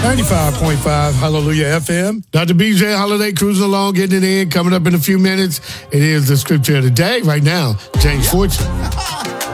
95.5 Hallelujah FM. Dr. BJ Holiday cruising along, getting it in. Coming up in a few minutes, it is the scripture of the day right now. James Fortune.